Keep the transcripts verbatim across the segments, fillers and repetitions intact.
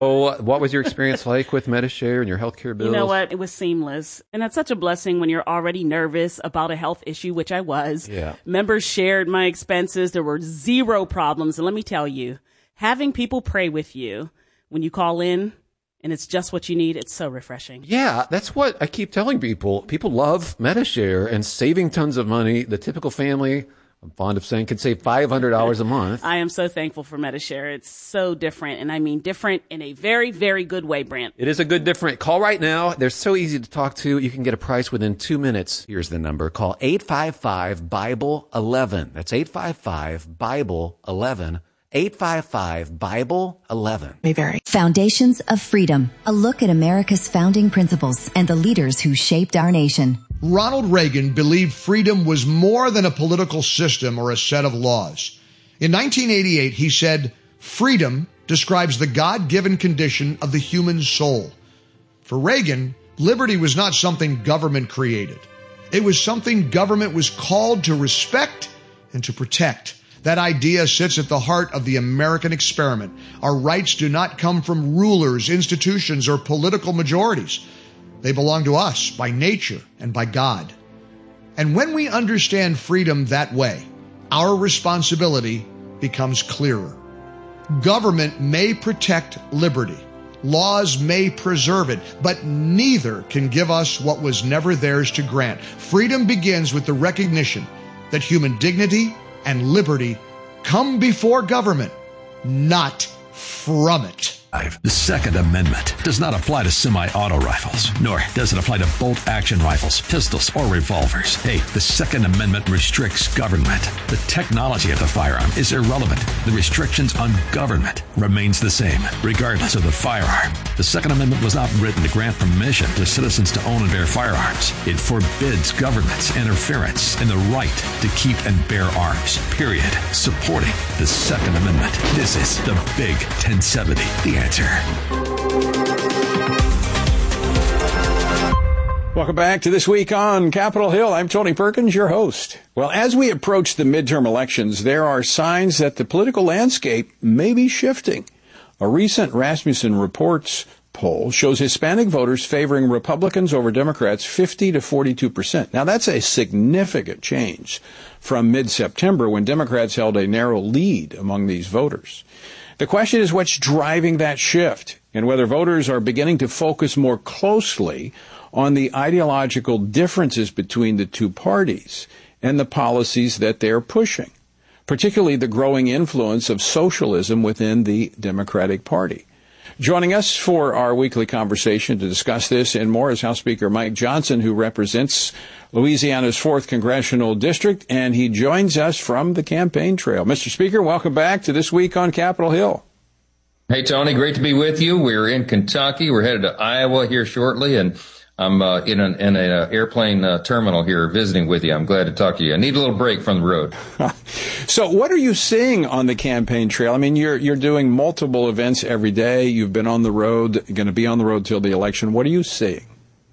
Oh, what was your experience like with Medi-Share and your healthcare bills? You know what? It was seamless. And that's such a blessing when you're already nervous about a health issue, which I was. Yeah. Members shared my expenses. There were zero problems. And let me tell you, having people pray with you when you call in and it's just what you need, it's so refreshing. Yeah, that's what I keep telling people. People love Medi-Share and saving tons of money. The typical family, I'm fond of saying, can save five hundred dollars a month. I am so thankful for Medi-Share. It's so different, and I mean different in a very, very good way, Brent. It is a good different. Call right now. They're so easy to talk to. You can get a price within two minutes. Here's the number. Call eight five five, Bible eleven. That's eight five five, Bible eleven. eight five five, Bible eleven. May vary. Foundations of Freedom. A look at America's founding principles and the leaders who shaped our nation. Ronald Reagan believed freedom was more than a political system or a set of laws. In nineteen eighty-eight, he said, freedom describes the God-given condition of the human soul. For Reagan, liberty was not something government created. It was something government was called to respect and to protect. That idea sits at the heart of the American experiment. Our rights do not come from rulers, institutions, or political majorities. They belong to us by nature and by God. And when we understand freedom that way, our responsibility becomes clearer. Government may protect liberty. Laws may preserve it, but neither can give us what was never theirs to grant. Freedom begins with the recognition that human dignity and liberty come before government, not from it. The Second Amendment does not apply to semi-auto rifles, nor does it apply to bolt-action rifles, pistols, or revolvers. Hey, the Second Amendment restricts government. The technology of the firearm is irrelevant. The restrictions on government remains the same, regardless of the firearm. The Second Amendment was not written to grant permission to citizens to own and bear firearms. It forbids government's interference in the right to keep and bear arms, period. Supporting the Second Amendment. This is the Big ten seventy. The answer. Welcome back to This Week on Capitol Hill. I'm Tony Perkins, your host. Well, as we approach the midterm elections, there are signs that the political landscape may be shifting. A recent Rasmussen Reports poll shows Hispanic voters favoring Republicans over Democrats fifty to forty-two percent. Now, that's a significant change from mid-September when Democrats held a narrow lead among these voters. The question is what's driving that shift and whether voters are beginning to focus more closely on the ideological differences between the two parties and the policies that they're pushing, particularly the growing influence of socialism within the Democratic Party. Joining us for our weekly conversation to discuss this and more is House Speaker Mike Johnson, who represents Louisiana's fourth Congressional District, and he joins us from the campaign trail. Mister Speaker, welcome back to This Week on Capitol Hill. Hey, Tony, great to be with you. We're in Kentucky. We're headed to Iowa here shortly, and I'm uh, in an in a, uh, airplane uh, terminal here visiting with you. I'm glad to talk to you. I need a little break from the road. So what are you seeing on the campaign trail? I mean, you're you're doing multiple events every day. You've been on the road, going to be on the road till the election. What are you seeing?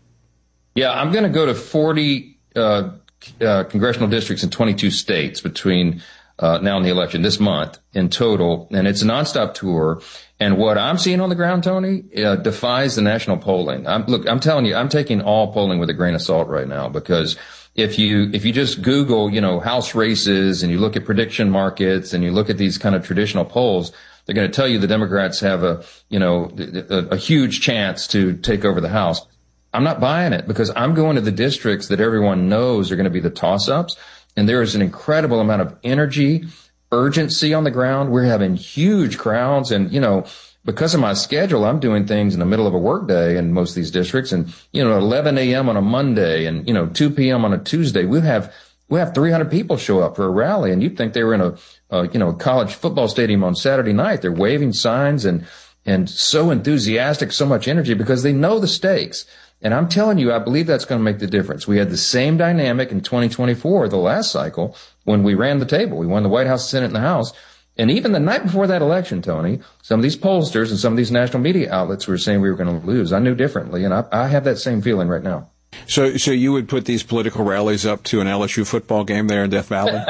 Yeah, I'm going to go to forty uh, uh, congressional districts in twenty-two states between uh, now and the election this month in total, and it's a nonstop tour. And what I'm seeing on the ground, Tony, uh, defies the national polling. I'm, look, I'm telling you, I'm taking all polling with a grain of salt right now, because if you if you just Google, you know, House races and you look at prediction markets and you look at these kind of traditional polls, they're going to tell you the Democrats have a, you know, a, a huge chance to take over the House. I'm not buying it, because I'm going to the districts that everyone knows are going to be the toss-ups. And there is an incredible amount of energy, urgency on the ground. We're having huge crowds. And, you know, because of my schedule, I'm doing things in the middle of a workday in most of these districts. And, you know, eleven a.m. on a Monday and, you know, two p.m. on a Tuesday, we have we have three hundred people show up for a rally. And you'd think they were in a, uh, you know, college football stadium on Saturday night. They're waving signs and and so enthusiastic, so much energy, because they know the stakes. And I'm telling you, I believe that's going to make the difference. We had the same dynamic in twenty twenty-four, the last cycle, when we ran the table. We won the White House, Senate, and the House. And even the night before that election, Tony, some of these pollsters and some of these national media outlets were saying we were going to lose. I knew differently, and I, I have that same feeling right now. So, so you would put these political rallies up to an L S U football game there in Death Valley?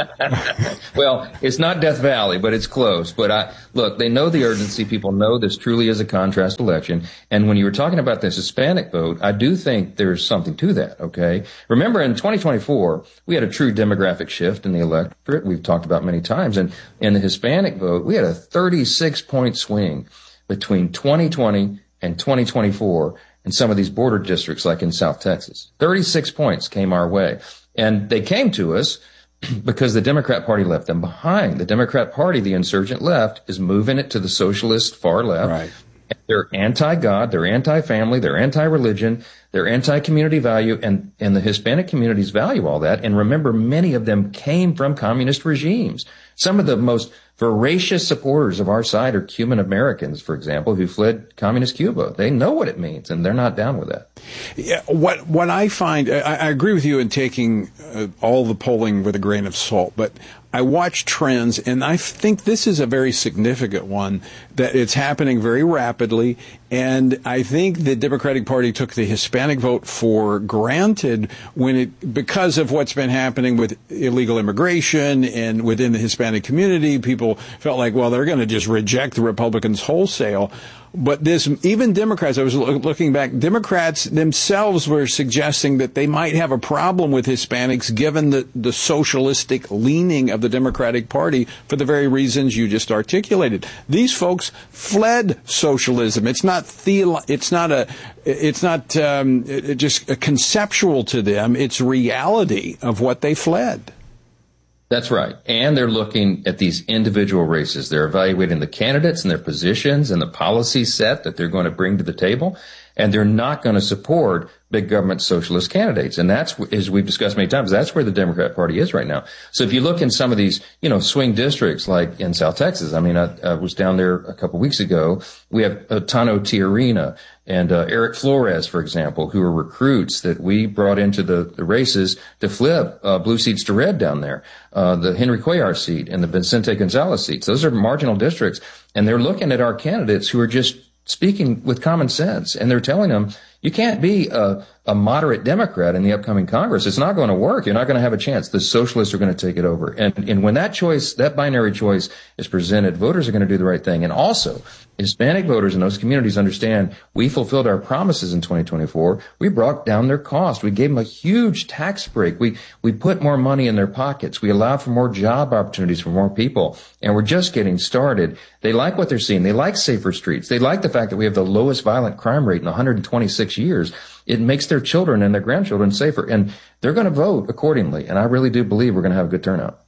Well, it's not Death Valley, but it's close. But I, look, they know the urgency. People know this truly is a contrast election. And when you were talking about this Hispanic vote, I do think there's something to that. Okay. Remember in twenty twenty-four, we had a true demographic shift in the electorate. We've talked about many times. And in the Hispanic vote, we had a thirty-six point swing between twenty twenty and twenty twenty-four. In some of these border districts, like in South Texas, thirty-six points came our way. And they came to us because the Democrat Party left them behind. The Democrat Party, the insurgent left, is moving it to the socialist far left. Right. They're anti-God, they're anti-family, they're anti-religion, they're anti-community value, and, and the Hispanic communities value all that. And remember, many of them came from communist regimes. Some of the most voracious supporters of our side are Cuban Americans, for example, who fled communist Cuba. They know what it means, and they're not down with that. Yeah, what what I find, I, I agree with you in taking uh, all the polling with a grain of salt, but I watch trends, and I think this is a very significant one, that it's happening very rapidly, and I think the Democratic Party took the Hispanic vote for granted when it, because of what's been happening with illegal immigration and within the Hispanic community, people felt like, well, they're going to just reject the Republicans wholesale. But this, even Democrats, I was looking back, Democrats themselves were suggesting that they might have a problem with Hispanics given the, the socialistic leaning of the Democratic Party for the very reasons you just articulated. These folks fled socialism. It's not theolo- it's not a, it's not um, just a conceptual to them. It's reality of what they fled. That's right. And they're looking at these individual races. They're evaluating the candidates and their positions and the policy set that they're going to bring to the table. And they're not going to support big government socialist candidates. And that's, as we've discussed many times, that's where the Democrat Party is right now. So if you look in some of these, you know, swing districts like in South Texas, I mean, I, I was down there a couple weeks ago. We have uh, Tano Tiarina and uh, Eric Flores, for example, who are recruits that we brought into the, the races to flip uh, blue seats to red down there. Uh, the Henry Cuellar seat and the Vicente Gonzalez seats. Those are marginal districts. And they're looking at our candidates who are just speaking with common sense. And they're telling them, you can't be a, a moderate Democrat in the upcoming Congress. It's not going to work. You're not going to have a chance. The socialists are going to take it over. And, and when that choice, that binary choice is presented, voters are going to do the right thing. And also, Hispanic voters in those communities understand we fulfilled our promises in twenty twenty-four. We brought down their cost. We gave them a huge tax break. We, we put more money in their pockets. We allowed for more job opportunities for more people. And we're just getting started. They like what they're seeing. They like safer streets. They like the fact that we have the lowest violent crime rate in one hundred twenty-six years. It makes their children and their grandchildren safer. And they're going to vote accordingly. And I really do believe we're going to have a good turnout.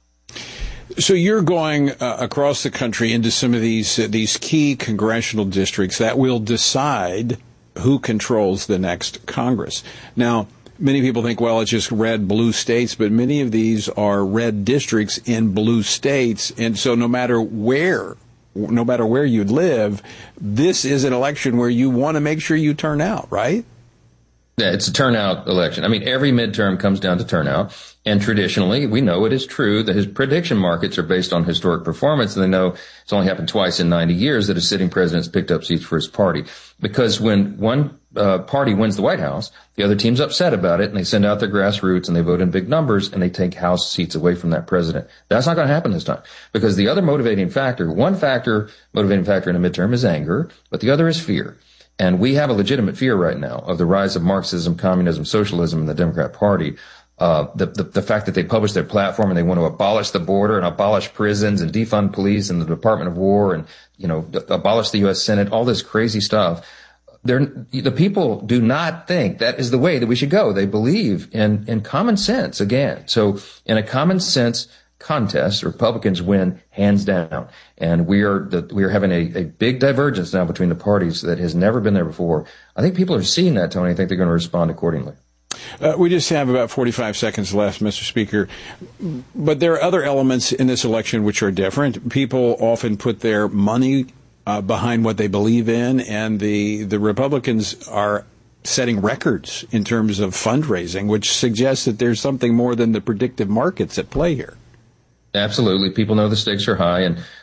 So you're going uh, across the country into some of these uh, these key congressional districts that will decide who controls the next Congress. Now, many people think, well, it's just red, blue states, but many of these are red districts in blue states. And so no matter where, no matter where you live, this is an election where you want to make sure you turn out, right? Yeah, it's a turnout election. I mean, every midterm comes down to turnout. And traditionally, we know it is true that his prediction markets are based on historic performance. And they know it's only happened twice in ninety years that a sitting president's picked up seats for his party. Because when one uh, party wins the White House, the other team's upset about it, and they send out their grassroots and they vote in big numbers and they take House seats away from that president. That's not going to happen this time. Because the other motivating factor, one factor, motivating factor in a midterm is anger, but the other is fear. And we have a legitimate fear right now of the rise of Marxism, communism, socialism in the Democrat Party. Uh, the, the, the fact that they publish their platform and they want to abolish the border and abolish prisons and defund police and the Department of War and, you know, abolish the U S Senate, all this crazy stuff. They're, the people do not think that is the way that we should go. They believe in, in common sense again. So in a common sense contest, Republicans win hands down. And we are the, we are having a, a big divergence now between the parties that has never been there before. I think people are seeing that, Tony. I think they're going to respond accordingly. Uh, we just have about forty-five seconds left, Mister Speaker. But there are other elements in this election which are different. People often put their money uh, behind what they believe in, and the, the Republicans are setting records in terms of fundraising, which suggests that there's something more than the predictive markets at play here. Absolutely. People know the stakes are high, and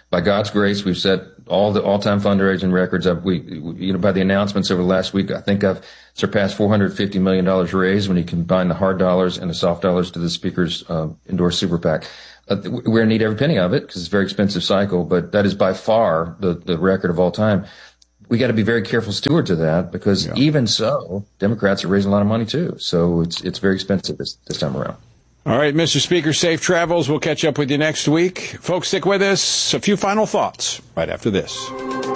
by God's grace, we've set all the all-time fundraising records up. We, you know, by the announcements over the last week, I think I've surpassed four hundred fifty million dollars raised when you combine the hard dollars and the soft dollars to the Speaker's uh, endorsed super PAC. Uh, we're going to need every penny of it because it's a very expensive cycle, but that is by far the, the record of all time. We got to be very careful stewards of that because yeah. even so, Democrats are raising a lot of money too. So it's it's very expensive this, this time around. All right, Mister Speaker, safe travels. We'll catch up with you next week. Folks, stick with us. A few final thoughts right after this.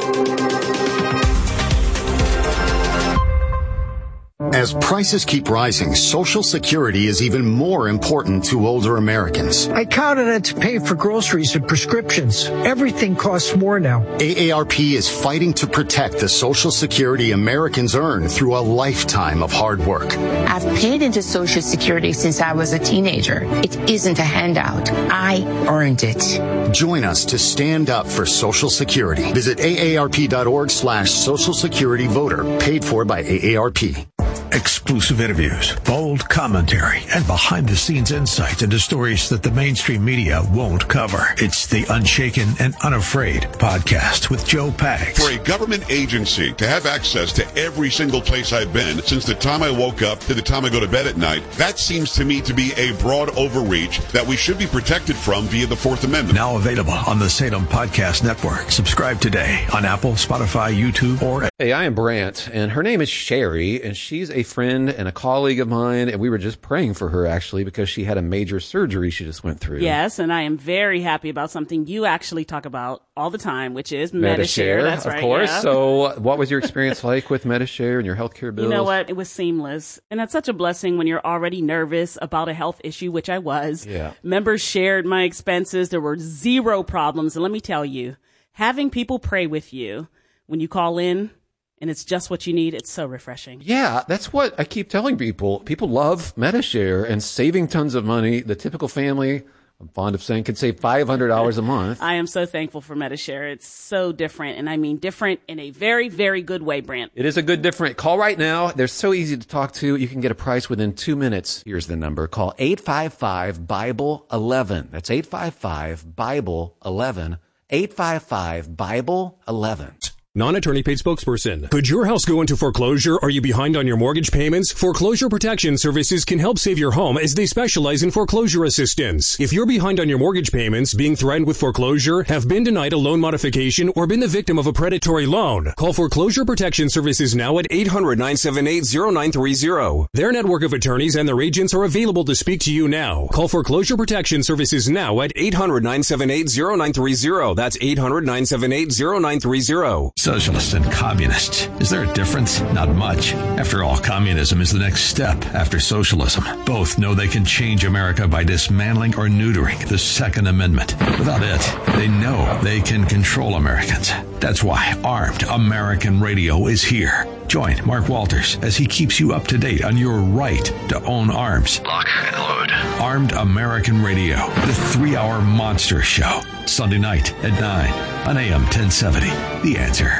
As prices keep rising, Social Security is even more important to older Americans. I count on it to pay for groceries and prescriptions. Everything costs more now. A A R P is fighting to protect the Social Security Americans earn through a lifetime of hard work. I've paid into Social Security since I was a teenager. It isn't a handout. I earned it. Join us to stand up for Social Security. Visit A A R P dot org slash Social Security Voter. Paid for by A A R P. Exclusive interviews, bold commentary, and behind-the-scenes insights into stories that the mainstream media won't cover. It's the Unshaken and Unafraid podcast with Joe Pags. For a government agency to have access to every single place I've been since the time I woke up to the time I go to bed at night, that seems to me to be a broad overreach that we should be protected from via the Fourth Amendment. Now available on the Salem Podcast Network. Subscribe today on Apple, Spotify, YouTube, or... Hey, I am Brant, and her name is Sherry, and she's a friend and a colleague of mine, and we were just praying for her, actually, because she had a major surgery she just went through. Yes, and I am very happy about something you actually talk about all the time, which is Medi-Share. Medi-Share. That's of right, course. yeah. So what was your experience like with Medi-Share and your healthcare bills? You know what? It was seamless. And that's such a blessing when you're already nervous about a health issue, which I was. Yeah. Members shared my expenses. There were zero problems. And let me tell you, having people pray with you when you call in, and it's just what you need, it's so refreshing. Yeah, that's what I keep telling people. People love Medi-Share and saving tons of money. The typical family, I'm fond of saying, can save five hundred dollars a month. I am so thankful for Medi-Share. It's so different, and I mean different in a very, very good way, Brant. It is a good different. Call right now. They're so easy to talk to. You can get a price within two minutes. Here's the number. Call eight five five, Bible eleven. That's eight five five, Bible eleven. eight five five, Bible eleven. Non-attorney paid spokesperson. Could your house go into foreclosure? Are you behind on your mortgage payments? Foreclosure Protection Services can help save your home as they specialize in foreclosure assistance. If you're behind on your mortgage payments, being threatened with foreclosure, have been denied a loan modification, or been the victim of a predatory loan, call Foreclosure Protection Services now at eight hundred, nine seven eight, zero nine three zero. Their network of attorneys and their agents are available to speak to you now. Call Foreclosure Protection Services now at eight hundred, nine seven eight, zero nine three zero. That's eight hundred, nine seven eight, zero nine three zero. Socialists and communists. Is there a difference? Not much. After all, communism is the next step after socialism. Both know they can change America by dismantling or neutering the Second Amendment. Without it, they know they can control Americans. That's why Armed American Radio is here. Join Mark Walters as he keeps you up to date on your right to own arms. Lock and load. Armed American Radio, the three-hour monster show. Sunday night at nine on A M ten seventy. The Answer.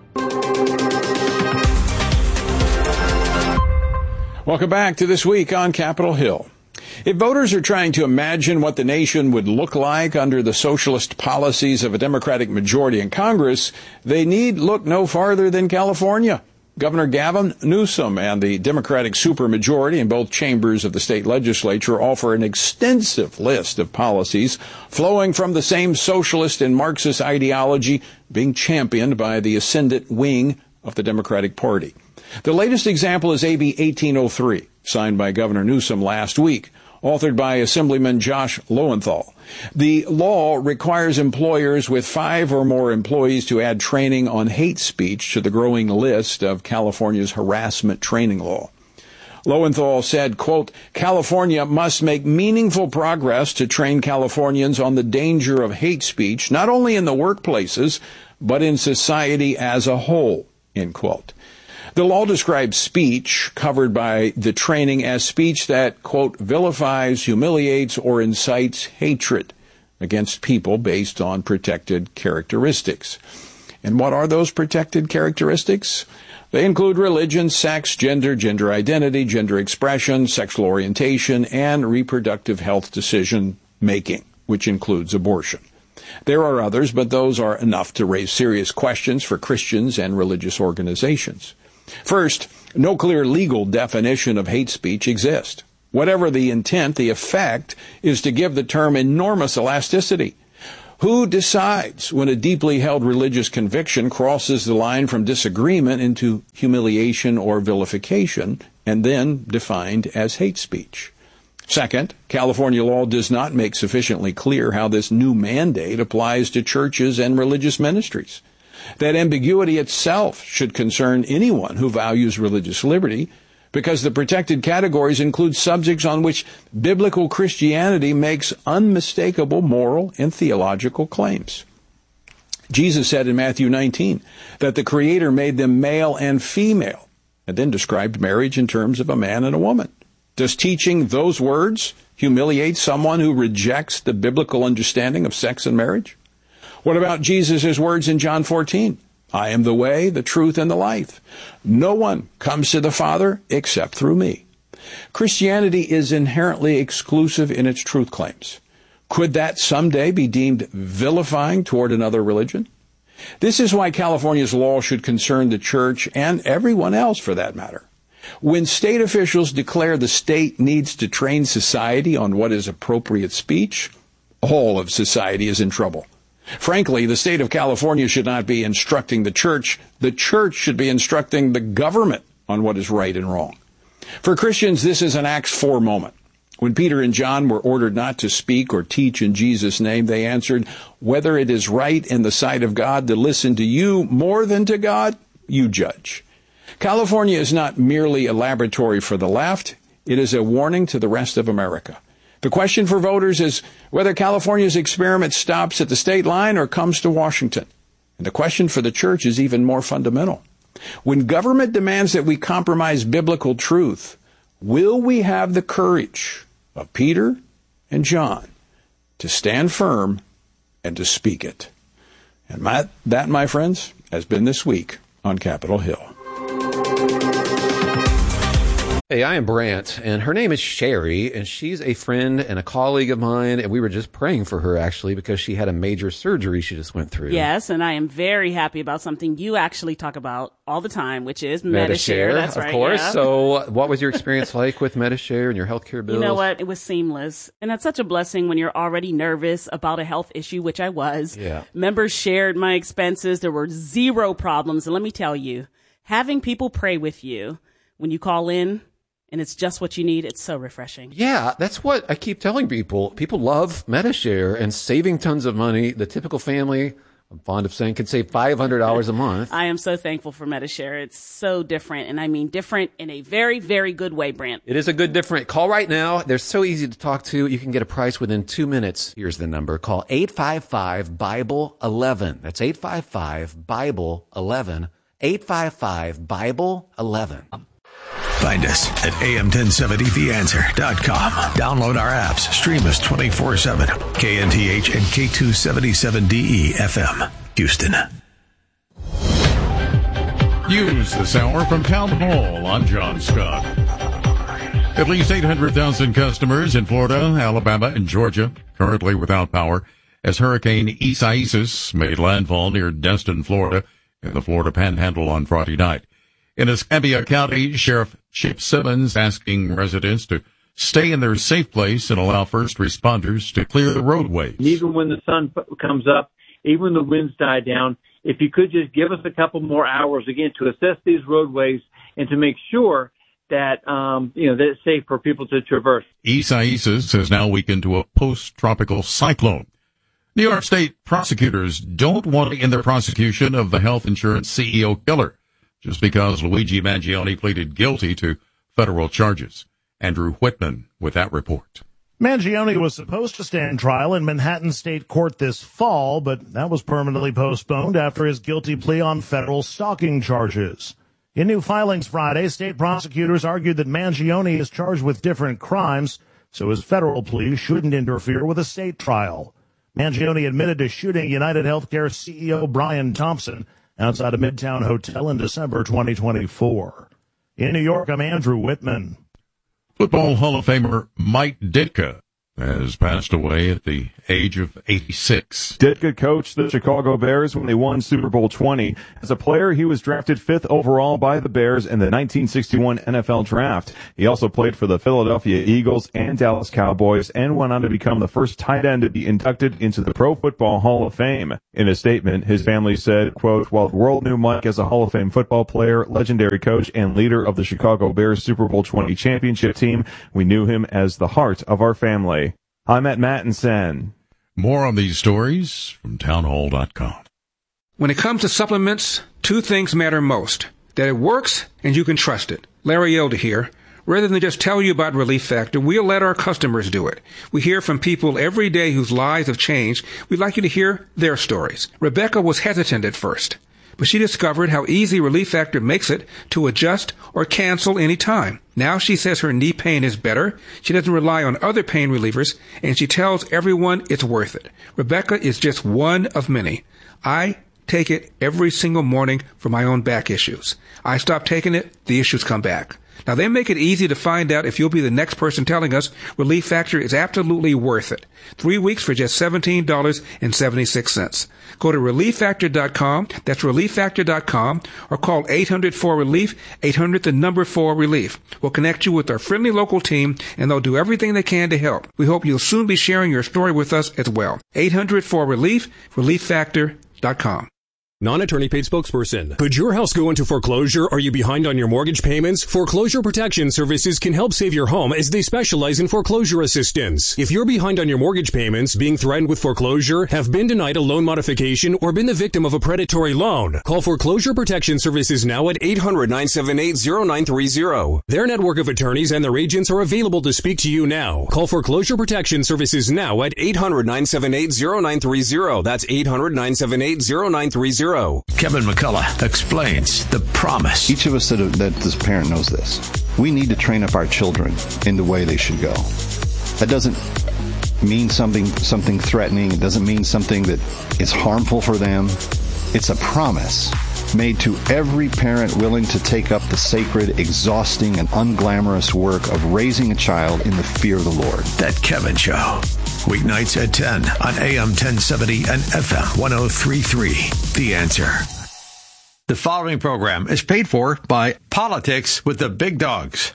Welcome back to This Week on Capitol Hill. If voters are trying to imagine what the nation would look like under the socialist policies of a Democratic majority in Congress, they need look no farther than California. Governor Gavin Newsom and the Democratic supermajority in both chambers of the state legislature offer an extensive list of policies flowing from the same socialist and Marxist ideology being championed by the ascendant wing of the Democratic Party. The latest example is A B eighteen oh three, signed by Governor Newsom last week, authored by Assemblyman Josh Lowenthal. The law requires employers with five or more employees to add training on hate speech to the growing list of California's harassment training law. Lowenthal said, quote, California must make meaningful progress to train Californians on the danger of hate speech, not only in the workplaces, but in society as a whole, end quote. The law describes speech covered by the training as speech that, quote, vilifies, humiliates, or incites hatred against people based on protected characteristics. And what are those protected characteristics? They include religion, sex, gender, gender identity, gender expression, sexual orientation, and reproductive health decision making, which includes abortion. There are others, but those are enough to raise serious questions for Christians and religious organizations. First, no clear legal definition of hate speech exists. Whatever the intent, the effect is to give the term enormous elasticity. Who decides when a deeply held religious conviction crosses the line from disagreement into humiliation or vilification, and then defined as hate speech? Second, California law does not make sufficiently clear how this new mandate applies to churches and religious ministries. That ambiguity itself should concern anyone who values religious liberty, because the protected categories include subjects on which biblical Christianity makes unmistakable moral and theological claims. Jesus said in Matthew nineteen that the Creator made them male and female, and then described marriage in terms of a man and a woman. Does teaching those words humiliate someone who rejects the biblical understanding of sex and marriage? What about Jesus' words in John fourteen? I am the way, the truth, and the life. No one comes to the Father except through me. Christianity is inherently exclusive in its truth claims. Could that someday be deemed vilifying toward another religion? This is why California's law should concern the church and everyone else for that matter. When state officials declare the state needs to train society on what is appropriate speech, all of society is in trouble. Frankly, the state of California should not be instructing the church. The church should be instructing the government on what is right and wrong. For Christians, this is an Acts four moment. When Peter and John were ordered not to speak or teach in Jesus' name, they answered, whether it is right in the sight of God to listen to you more than to God, you judge. California is not merely a laboratory for the left. It is a warning to the rest of America. The question for voters is whether California's experiment stops at the state line or comes to Washington. And the question for the church is even more fundamental. When government demands that we compromise biblical truth, will we have the courage of Peter and John to stand firm and to speak it? And my, that, my friends, has been this week on Capitol Hill. Hey, I am Brant, and her name is Sherry, and she's a friend and a colleague of mine, and we were just praying for her, actually, because she had a major surgery she just went through. Yes, and I am very happy about something you actually talk about all the time, which is Medi-Share. That's of right, course. yeah. So what was your experience like with Medi-Share and your healthcare bills? You know what? It was seamless. And that's such a blessing when you're already nervous about a health issue, which I was. Yeah. Members shared my expenses. There were zero problems. And let me tell you, having people pray with you when you call in, and it's just what you need, it's so refreshing. Yeah, that's what I keep telling people. People love Medi-Share and saving tons of money. The typical family, I'm fond of saying, can save five hundred dollars a month. I am so thankful for Medi-Share. It's so different, and I mean different in a very, very good way, Brant. It is a good different. Call right now. They're so easy to talk to. You can get a price within two minutes. Here's the number. Call eight five five, Bible eleven. That's eight five five, Bible eleven. eight five five, Bible eleven. Find us at A M ten seventy the answer dot com. Download our apps. Stream us twenty-four seven. K N T H and K two seventy-seven D E F M, Houston. News this hour from Town Hall. I'm John Scott. At least eight hundred thousand customers in Florida, Alabama, and Georgia currently without power as Hurricane Isaias made landfall near Destin, Florida, in the Florida Panhandle on Friday night. In Escambia County, Sheriff Chip Simmons asking residents to stay in their safe place and allow first responders to clear the roadways. Even when the sun comes up, even when the winds die down, if you could just give us a couple more hours, again, to assess these roadways and to make sure that, um, you know, that it's safe for people to traverse. Isaias has now weakened to a post-tropical cyclone. New York State prosecutors don't want to end their prosecution of the health insurance C E O killer just because Luigi Mangione pleaded guilty to federal charges. Andrew Whitman with that report. Mangione was supposed to stand trial in Manhattan State Court this fall, but that was permanently postponed after his guilty plea on federal stalking charges. In new filings Friday, state prosecutors argued that Mangione is charged with different crimes, so his federal plea shouldn't interfere with a state trial. Mangione admitted to shooting United Healthcare C E O Brian Thompson outside a Midtown hotel in December twenty twenty-four. In New York, I'm Andrew Whitman. Football Hall of Famer Mike Ditka has passed away at the age of eighty-six. Ditka coached the Chicago Bears when they won Super Bowl twenty. As a player, he was drafted fifth overall by the Bears in the nineteen sixty-one N F L Draft. He also played for the Philadelphia Eagles and Dallas Cowboys and went on to become the first tight end to be inducted into the Pro Football Hall of Fame. In a statement, his family said, quote, "While the world knew Mike as a Hall of Fame football player, legendary coach, and leader of the Chicago Bears Super Bowl twenty championship team, we knew him as the heart of our family." I'm at Mattinson. More on these stories from townhall dot com. When it comes to supplements, two things matter most: that it works and you can trust it. Larry Elder here. Rather than just tell you about Relief Factor, we'll let our customers do it. We hear from people every day whose lives have changed. We'd like you to hear their stories. Rebecca was hesitant at first, but she discovered how easy Relief Factor makes it to adjust or cancel any time. Now she says her knee pain is better, she doesn't rely on other pain relievers, and she tells everyone it's worth it. Rebecca is just one of many. I take it every single morning for my own back issues. I stop taking it, the issues come back. Now, they make it easy to find out if you'll be the next person telling us Relief Factor is absolutely worth it. Three weeks for just seventeen dollars and seventy-six cents. Go to relief factor dot com, that's relief factor dot com, or call eight hundred four relief, eight hundred the number four relief. We'll connect you with our friendly local team, and they'll do everything they can to help. We hope you'll soon be sharing your story with us as well. eight hundred four relief, relief factor dot com. Non-attorney paid spokesperson. Could your house go into foreclosure? Are you behind on your mortgage payments? Foreclosure Protection Services can help save your home as they specialize in foreclosure assistance. If you're behind on your mortgage payments, being threatened with foreclosure, have been denied a loan modification, or been the victim of a predatory loan, call Foreclosure Protection Services now at eight hundred, nine seven eight, zero nine three zero. Their network of attorneys and their agents are available to speak to you now. Call Foreclosure Protection Services now at eight hundred, nine seven eight, zero nine three zero. That's eight hundred, nine seven eight, zero nine three zero. Kevin McCullough explains the promise. Each of us that, that this parent knows this. We need to train up our children in the way they should go. That doesn't mean something something threatening. It doesn't mean something that is harmful for them. It's a promise made to every parent willing to take up the sacred, exhausting, and unglamorous work of raising a child in the fear of the Lord. That Kevin Show. Weeknights at ten on A M ten seventy and F M one oh three point three. The Answer. The following program is paid for by Politics with the Big Dogs.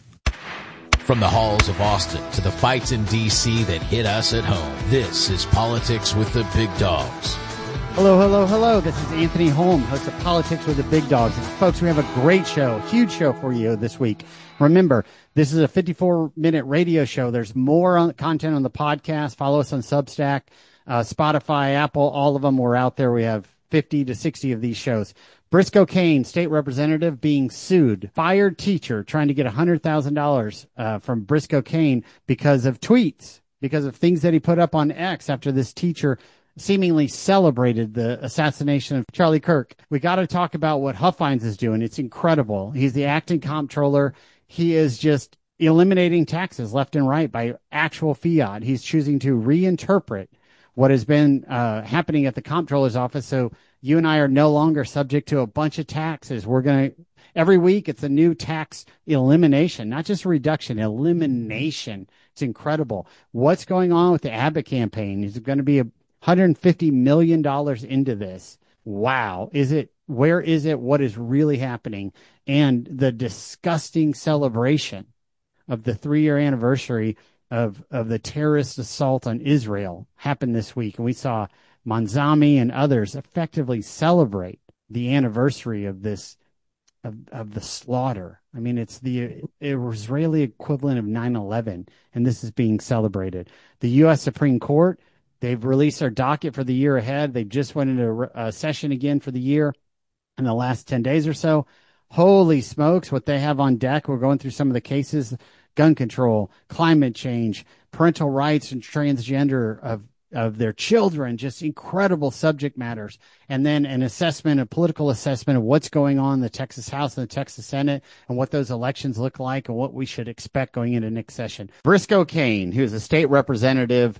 From the halls of Austin to the fights in D C that hit us at home, this is Politics with the Big Dogs. Hello, hello, hello. This is Anthony Holm, host of Politics with the Big Dogs. And folks, we have a great show, huge show for you this week. Remember, this is a fifty-four minute radio show. There's more on, content on the podcast. Follow us on Substack, uh, Spotify, Apple, all of them. We're out there. We have fifty to sixty of these shows. Briscoe Cain, state representative, being sued. Fired teacher trying to get one hundred thousand dollars uh, from Briscoe Cain because of tweets, because of things that he put up on X after this teacher seemingly celebrated the assassination of Charlie Kirk. We got to talk about what Huffines is doing. It's incredible. He's the acting comptroller. He is just eliminating taxes left and right by actual fiat. He's choosing to reinterpret what has been uh, happening at the comptroller's office. So you and I are no longer subject to a bunch of taxes. We're going to, every week, it's a new tax elimination, not just reduction, elimination. It's incredible. What's going on with the Abbott campaign? Is it going to be a one hundred fifty million dollars into this? Wow. Is it, where is it? What is really happening? And the disgusting celebration of the three-year anniversary of, of the terrorist assault on Israel happened this week. And we saw Manzami and others effectively celebrate the anniversary of this, of, of the slaughter. I mean, it's the Israeli equivalent of nine eleven, and this is being celebrated. The U S Supreme Court, they've released their docket for the year ahead. They just went into a session again for the year in the last ten days or so. Holy smokes, what they have on deck. We're going through some of the cases: gun control, climate change, parental rights and transgender of, of their children, just incredible subject matters. And then an assessment, a political assessment of what's going on in the Texas House and the Texas Senate and what those elections look like and what we should expect going into next session. Briscoe Cain, who is a state representative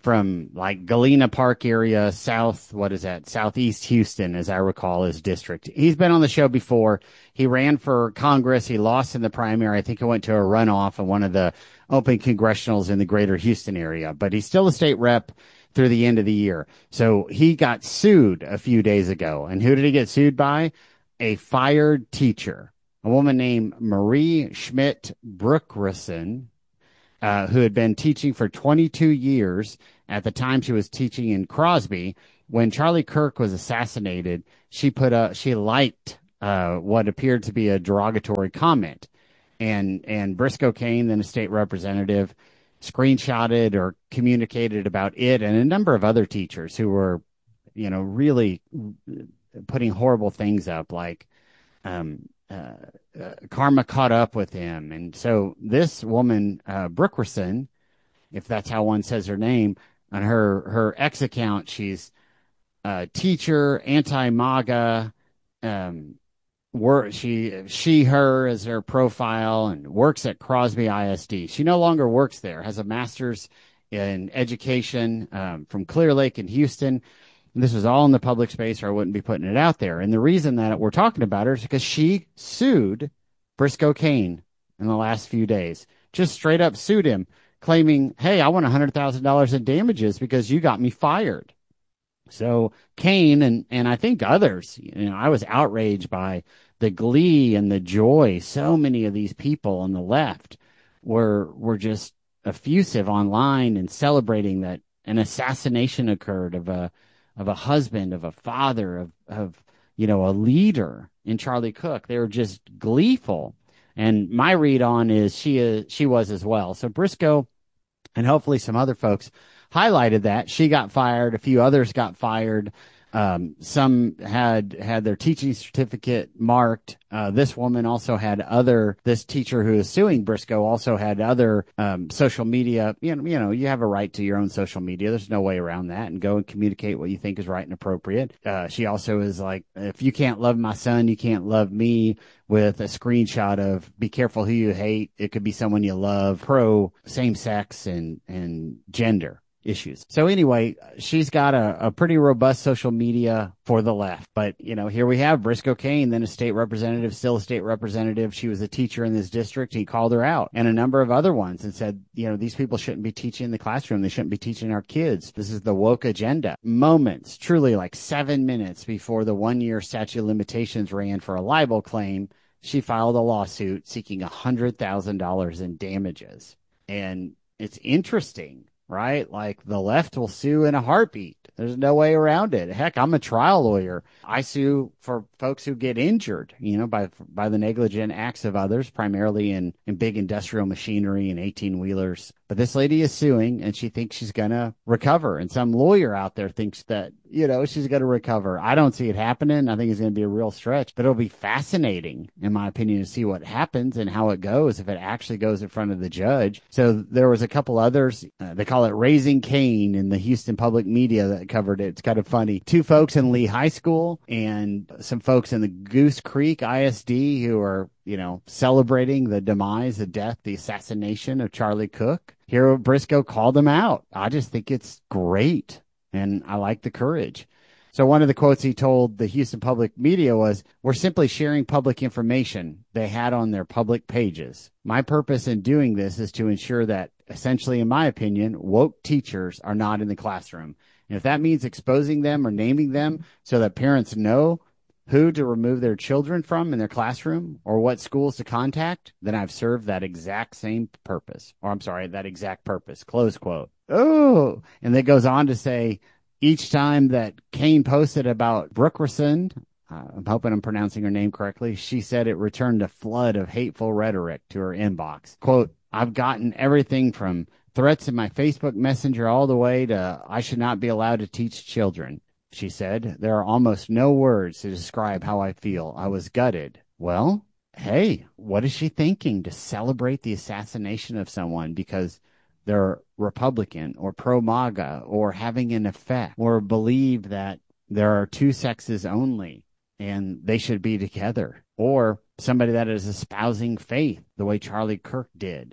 from like Galena Park area, south, what is that? Southeast Houston, as I recall, his district. He's been on the show before. He ran for Congress. He lost in the primary. I think he went to a runoff in one of the open congressionals in the greater Houston area, but he's still a state rep through the end of the year. So he got sued a few days ago. And who did he get sued by? A fired teacher, a woman named Marie Schmidt Brookreson, uh, who had been teaching for twenty-two years. At the time she was teaching in Crosby. When Charlie Kirk was assassinated, she put a, she liked, uh, what appeared to be a derogatory comment. And, and Briscoe Cain, then a state representative, screenshotted or communicated about it and a number of other teachers who were, you know, really putting horrible things up, like um, uh, uh, karma caught up with him. And so this woman, uh, Brookreson, if that's how one says her name, on her, her X account, she's a teacher, anti-MAGA, um, Work, she, she, her as her profile, and works at Crosby I S D. She no longer works there, has a master's in education um, from Clear Lake in Houston. And this was all in the public space, or I wouldn't be putting it out there. And the reason that we're talking about her is because she sued Briscoe Cain in the last few days. Just straight up sued him, claiming, hey, I want one hundred thousand dollars in damages because you got me fired. So Cain and, and I think others, you know, I was outraged by the glee and the joy. So many of these people on the left were, were just effusive online and celebrating that an assassination occurred of a, of a husband, of a father, of, of, you know, a leader in Charlie Cook. They were just gleeful. And my read on is she is, she was as well. So Briscoe and hopefully some other folks highlighted that. She got fired. A few others got fired. Um, some had had their teaching certificate marked. Uh, this woman also had other, this teacher who is suing Briscoe also had other um, social media. You know, you know, you have a right to your own social media. There's no way around that, and go and communicate what you think is right and appropriate. Uh, she also is like, if you can't love my son, you can't love me, with a screenshot of be careful who you hate. It could be someone you love, pro same sex and, and gender issues. So anyway, she's got a, a pretty robust social media for the left. But, you know, here we have Briscoe Cain, then a state representative, still a state representative. She was a teacher in this district. He called her out, and a number of other ones, and said, you know, these people shouldn't be teaching in the classroom. They shouldn't be teaching our kids. This is the woke agenda. Moments, truly like seven minutes before the one year statute of limitations ran for a libel claim, she filed a lawsuit seeking one hundred thousand dollars in damages. And it's interesting, right? Like, the left will sue in a heartbeat. There's no way around it. Heck, I'm a trial lawyer. I sue for folks who get injured, you know, by by the negligent acts of others, primarily in, in big industrial machinery and eighteen-wheelers. But this lady is suing, and she thinks she's going to recover. And some lawyer out there thinks that, you know, she's going to recover. I don't see it happening. I think it's going to be a real stretch. But it'll be fascinating, in my opinion, to see what happens and how it goes, if it actually goes in front of the judge. So there was a couple others. Uh, they call it Raising Cain in the Houston public media that covered it. It's kind of funny. Two folks in Lee High School and some folks in the Goose Creek I S D who are, you know, celebrating the demise, the death, the assassination of Charlie Cook. Here, Briscoe called him out. I just think it's great, and I like the courage. So one of the quotes he told the Houston public media was, "We're simply sharing public information they had on their public pages. My purpose in doing this is to ensure that, essentially, in my opinion, woke teachers are not in the classroom. And if that means exposing them or naming them so that parents know who to remove their children from in their classroom or what schools to contact, then I've served that exact same purpose." Or I'm sorry, that exact purpose, close quote. Oh, and then goes on to say, each time that Cain posted about Brookreson, uh, I'm hoping I'm pronouncing her name correctly, she said it returned a flood of hateful rhetoric to her inbox. Quote, "I've gotten everything from threats in my Facebook Messenger all the way to I should not be allowed to teach children." She said, "There are almost no words to describe how I feel. I was gutted." Well, hey, what is she thinking to celebrate the assassination of someone because they're Republican or pro-MAGA or having an effect or believe that there are two sexes only and they should be together, or somebody that is espousing faith the way Charlie Kirk did?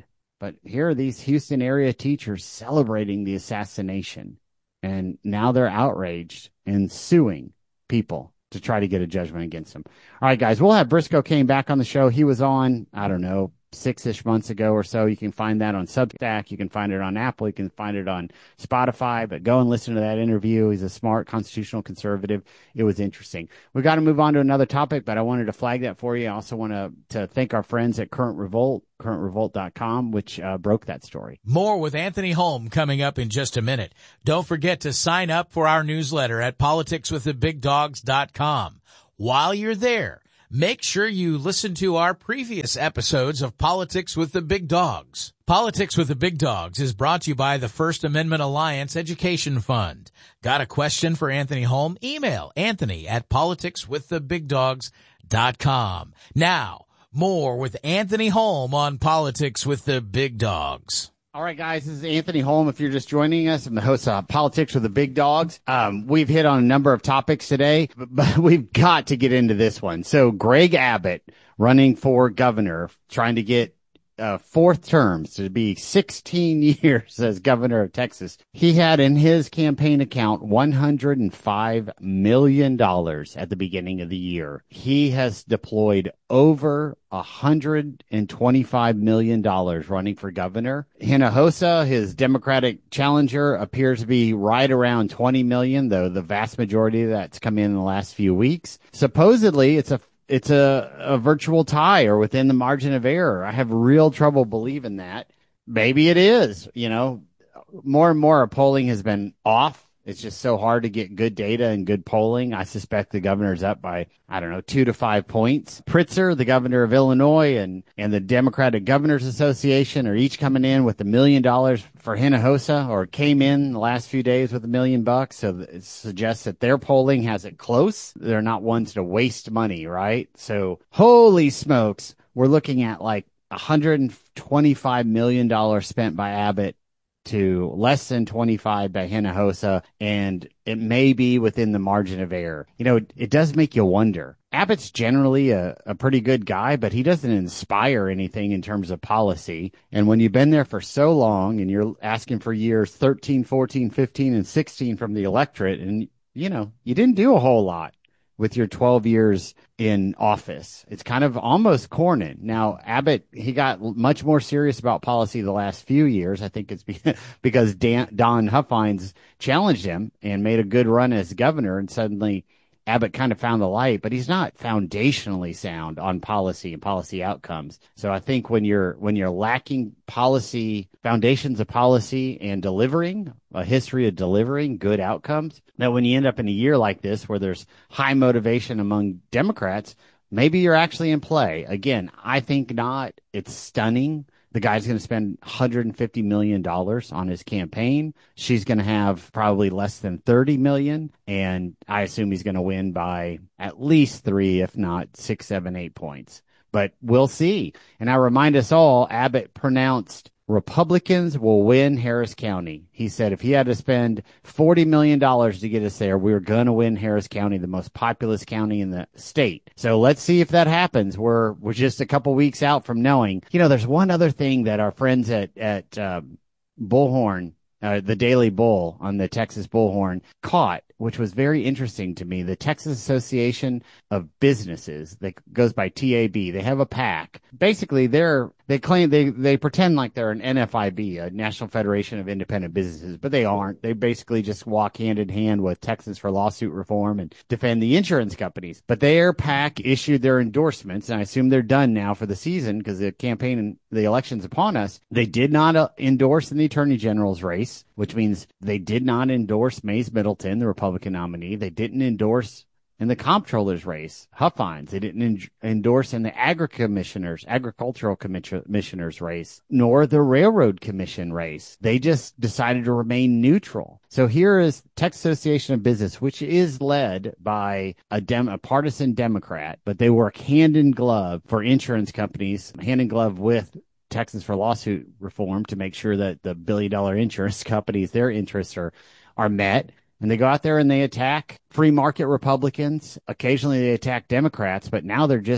But here are these Houston area teachers celebrating the assassination. And now they're outraged and suing people to try to get a judgment against them. All right, guys, we'll have Briscoe Cain back on the show. He was on, I don't know, six-ish months ago or so. You can find that on Substack. You can find it on Apple. You can find it on Spotify. But go and listen to that interview. He's a smart constitutional conservative. It was interesting. We got to move on to another topic, but I wanted to flag that for you. I also want to, to thank our friends at Current Revolt, current revolt dot com, which uh, broke that story. More with Anthony Holm coming up in just a minute. Don't forget to sign up for our newsletter at politics with the big dogs dot com. While you're there, make sure you listen to our previous episodes of Politics with the Big Dogs. Politics with the Big Dogs is brought to you by the First Amendment Alliance Education Fund. Got a question for Anthony Holm? Email Anthony at politics with the big dogs dot com. Now, more with Anthony Holm on Politics with the Big Dogs. All right, guys, this is Anthony Holm. If you're just joining us, I'm the host of Politics with the Big Dogs. Um, we've hit on a number of topics today, but, but we've got to get into this one. So Greg Abbott running for governor, trying to get uh, fourth terms to be sixteen years as governor of Texas. He had in his campaign account one hundred five million dollars at the beginning of the year. He has deployed over one hundred twenty-five million dollars running for governor. Hinojosa, his Democratic challenger, appears to be right around twenty million dollars, though the vast majority of that's come in in the last few weeks. Supposedly, it's a It's a, a virtual tie or within the margin of error. I have real trouble believing that. Maybe it is. You know, more and more our polling has been off. It's just so hard to get good data and good polling. I suspect the governor's up by, I don't know, two to five points. Pritzker, the governor of Illinois, and, and the Democratic Governors Association are each coming in with a million dollars for Hinojosa, or came in the last few days with a million bucks. So it suggests that their polling has it close. They're not ones to waste money, right? So holy smokes, we're looking at like one hundred twenty-five million dollars spent by Abbott to less than twenty-five by Hinojosa, and it may be within the margin of error. You know, it, it does make you wonder. Abbott's generally a, a pretty good guy, but he doesn't inspire anything in terms of policy. And when you've been there for so long and you're asking for years thirteen, fourteen, fifteen, and sixteen from the electorate, and, you know, you didn't do a whole lot with your twelve years in office. It's kind of almost corny. Now, Abbott, he got much more serious about policy the last few years. I think it's because Dan, Don Huffines challenged him and made a good run as governor, and suddenly Abbott kind of found the light, but he's not foundationally sound on policy and policy outcomes. So I think when you're when you're lacking policy, foundations of policy and delivering, a history of delivering good outcomes, that when you end up in a year like this where there's high motivation among Democrats, maybe you're actually in play. Again, I think not. It's stunning. The guy's going to spend one hundred fifty million dollars on his campaign. She's going to have probably less than thirty million dollars, and I assume he's going to win by at least three, if not six, seven, eight points. But we'll see. And I remind us all, Abbott pronounced Republicans will win Harris County. He said if he had to spend forty million dollars to get us there, we were going to win Harris County, the most populous county in the state. So let's see if that happens. We're, we're just a couple weeks out from knowing. You know, there's one other thing that our friends at, at, uh, Bullhorn, uh, the Daily Bull on the Texas Bullhorn caught, which was very interesting to me. The Texas Association of Businesses, that goes by T A B, they have a PAC. Basically, they're, they claim, they, they pretend like they're an N F I B, a National Federation of Independent Businesses, but they aren't. They basically just walk hand in hand with Texans for Lawsuit Reform and defend the insurance companies. But their PAC issued their endorsements, and I assume they're done now for the season because the campaign and the election's upon us. They did not uh, endorse in the Attorney General's race, which means they did not endorse Mays Middleton, the Republican nominee. They didn't endorse in the comptroller's race, Huffines. They didn't en- endorse in the agri commissioners, agricultural commissioners race, nor the railroad commission race. They just decided to remain neutral. So here is Texas Association of Business, which is led by a, dem- a partisan Democrat, but they work hand in glove for insurance companies, hand in glove with Texans for Lawsuit Reform to make sure that the billion dollar insurance companies, their interests are, are met. And they go out there and they attack free market Republicans. Occasionally they attack Democrats, but now they're just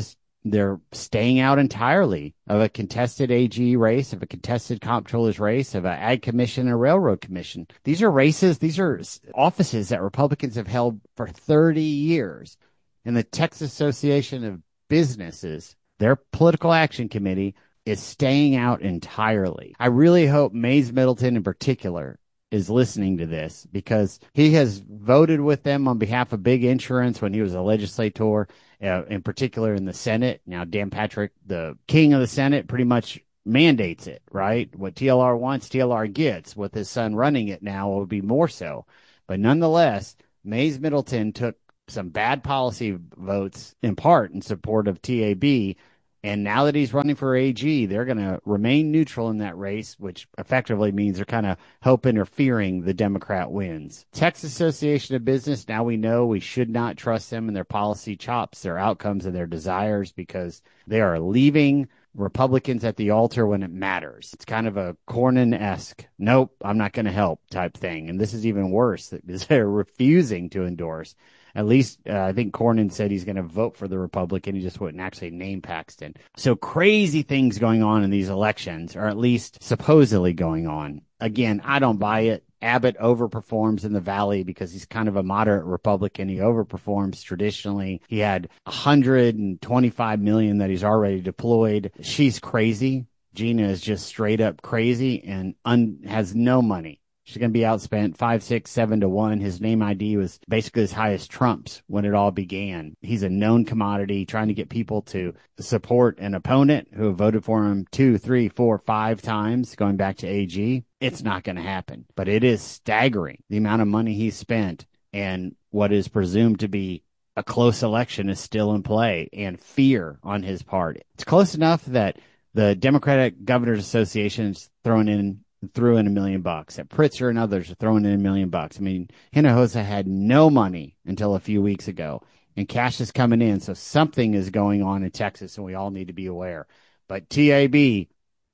they're staying out entirely of a contested A G race, of a contested comptroller's race, of an ag commission and a railroad commission. These are races, these are offices that Republicans have held for thirty years. And the Texas Association of Businesses, their political action committee, is staying out entirely. I really hope Mays Middleton in particular is listening to this, because he has voted with them on behalf of big insurance when he was a legislator, uh, in particular in the Senate. Now, Dan Patrick, the king of the Senate, pretty much mandates it, right? What T L R wants, T L R gets. With his son running it now, it would be more so. But nonetheless, Mays Middleton took some bad policy votes in part in support of T A B. And now that he's running for A G, they're going to remain neutral in that race, which effectively means they're kind of hoping or fearing the Democrat wins. Texas Association of Business, now we know we should not trust them and their policy chops, their outcomes, and their desires, because they are leaving Republicans at the altar when it matters. It's kind of a Cornyn-esque, nope, I'm not going to help type thing. And this is even worse, because they're refusing to endorse. At least uh, I think Cornyn said he's going to vote for the Republican. He just wouldn't actually name Paxton. So crazy things going on in these elections, or at least supposedly going on. Again, I don't buy it. Abbott overperforms in the Valley because he's kind of a moderate Republican. He overperforms traditionally. He had one hundred twenty-five million dollars that he's already deployed. She's crazy. Gina is just straight up crazy and un- has no money. She's going to be outspent five, six, seven to one. His name I D was basically as high as Trump's when it all began. He's a known commodity, trying to get people to support an opponent who have voted for him two, three, four, five times, going back to A G. It's not going to happen. But it is staggering the amount of money he's spent, and what is presumed to be a close election is still in play, and fear on his part. It's close enough that the Democratic Governors Association is throwing in threw in a million bucks. That Pritzker and others are throwing in a million bucks. I mean, Hinojosa had no money until a few weeks ago, and cash is coming in. So something is going on in Texas, and we all need to be aware. But T A B,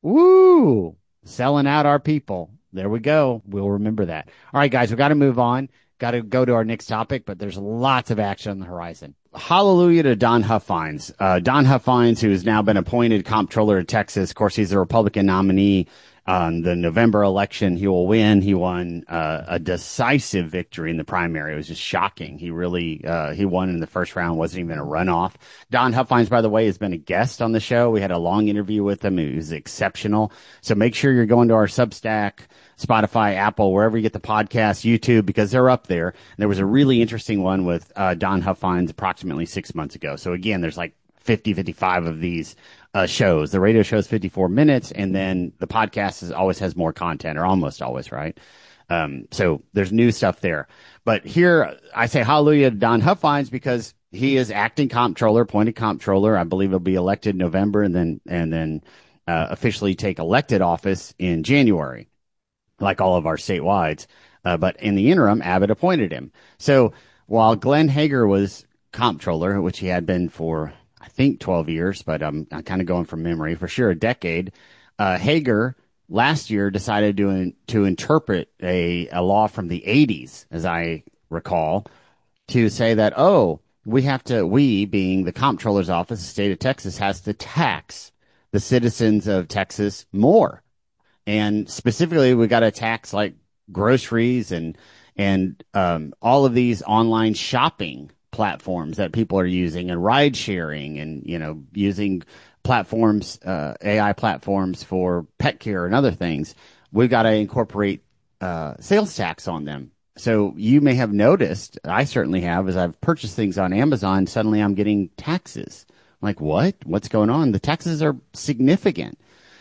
woo, selling out our people. There we go. We'll remember that. All right, guys, we got to move on. Got to go to our next topic, but there's lots of action on the horizon. Hallelujah to Don Huffines. Uh, Don Huffines, who has now been appointed comptroller of Texas. Of course, he's a Republican nominee. On the November election, he will win. He won uh, a decisive victory in the primary. It was just shocking. He really, uh, he won in the first round. Wasn't even a runoff. Don Huffines, by the way, has been a guest on the show. We had a long interview with him. It was exceptional. So make sure you're going to our Substack, Spotify, Apple, wherever you get the podcast, YouTube, because they're up there. And there was a really interesting one with uh, Don Huffines approximately six months ago. So again, there's like fifty, fifty-five of these uh, shows. The radio show is fifty-four minutes, and then the podcast is, always has more content, or almost always, right? Um, so there's new stuff there. But here I say hallelujah to Don Huffines because he is acting comptroller, appointed comptroller. I believe he'll be elected in November, and then and then uh, officially take elected office in January, like all of our statewide. Uh, but in the interim, Abbott appointed him. So while Glenn Hager was comptroller, which he had been for I think twelve years, but I'm, I'm kind of going from memory, for sure a decade. Uh, Hager last year decided to in, to interpret a, a law from the eighties, as I recall, to say that, oh, we have to, we being the comptroller's office, the state of Texas, has to tax the citizens of Texas more. And specifically, we got to tax like groceries and, and um, all of these online shopping platforms that people are using, and ride sharing, and, you know, using platforms, uh, A I platforms for pet care and other things. We've got to incorporate uh, sales tax on them. So you may have noticed, I certainly have, as I've purchased things on Amazon, suddenly I'm getting taxes. I'm like, what? What's going on? The taxes are significant.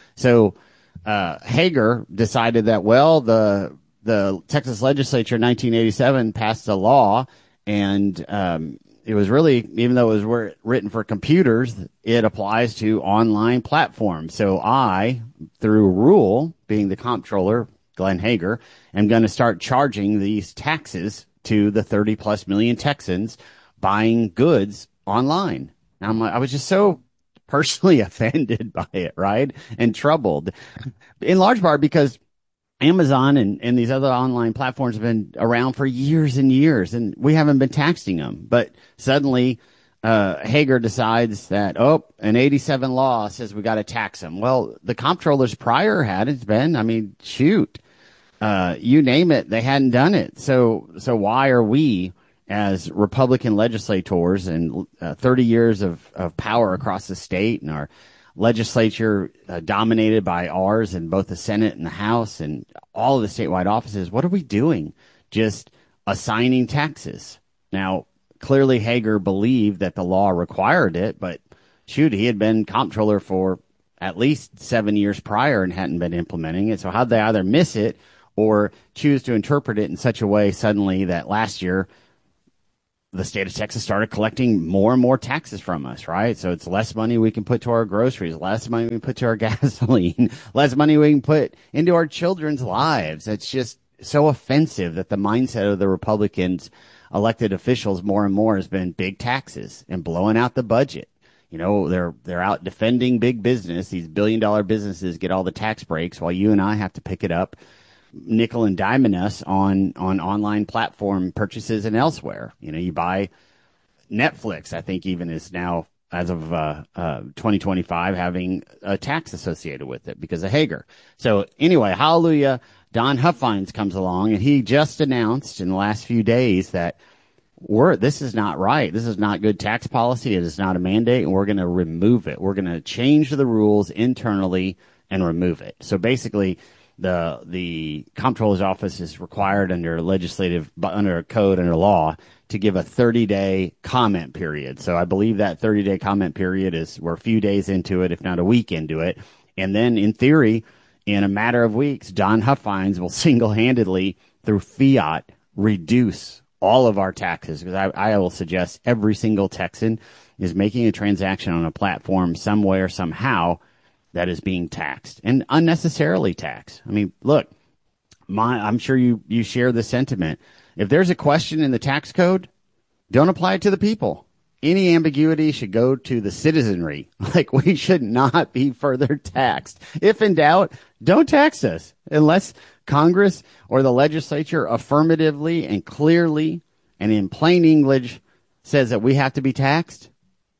So uh, Hager decided that, well, the the Texas legislature in nineteen eighty-seven passed a law. And um, it was really, even though it was written for computers, it applies to online platforms. So I, through rule, being the comptroller, Glenn Hager, am going to start charging these taxes to the thirty plus million Texans buying goods online. Now, I'm, I was just so personally offended by it, right? And troubled, in large part because Amazon and, and these other online platforms have been around for years and years, and we haven't been taxing them. But suddenly, uh, Hager decides that, oh, an eighty-seven law says we got to tax them. Well, the comptrollers prior hadn't been. I mean, shoot, uh, you name it, they hadn't done it. So, so why are we, as Republican legislators and uh, thirty years of, of power across the state, and our legislature uh, dominated by ours in both the Senate and the House and all of the statewide offices, what are we doing? Just assigning taxes. Now, clearly Hager believed that the law required it, but shoot, he had been comptroller for at least seven years prior and hadn't been implementing it. So how'd they either miss it or choose to interpret it in such a way suddenly that last year the state of Texas started collecting more and more taxes from us, right? So it's less money we can put to our groceries, less money we can put to our gasoline, less money we can put into our children's lives. It's just so offensive that the mindset of the Republicans elected officials more and more has been big taxes and blowing out the budget. You know, they're they're out defending big business. These billion dollar businesses get all the tax breaks while you and I have to pick it up, nickel and diming us on, on online platform purchases and elsewhere. You know, you buy Netflix, I think even is now, as of uh, uh, twenty twenty-five, having a tax associated with it because of Hager. So anyway, hallelujah, Don Huffines comes along, and he just announced in the last few days that we're, this is not right. This is not good tax policy. It is not a mandate, and we're going to remove it. We're going to change the rules internally and remove it. So basically, The the comptroller's office is required under legislative, under a code, under law, to give a thirty-day comment period. So I believe that thirty-day comment period is we're a few days into it, if not a week into it. And then, in theory, in a matter of weeks, Don Huffines will single-handedly, through fiat, reduce all of our taxes. Because I, I will suggest every single Texan is making a transaction on a platform somewhere, somehow, that is being taxed and unnecessarily taxed. I mean, look, my, I'm sure you, you share the sentiment. If there's a question in the tax code, don't apply it to the people. Any ambiguity should go to the citizenry. Like, we should not be further taxed. If in doubt, don't tax us unless Congress or the legislature affirmatively and clearly and in plain English says that we have to be taxed.